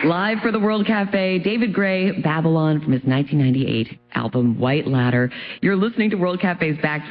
Live for the World Cafe, David Gray, Babylon from his 1998 album White Ladder. You're listening to World Cafe's Back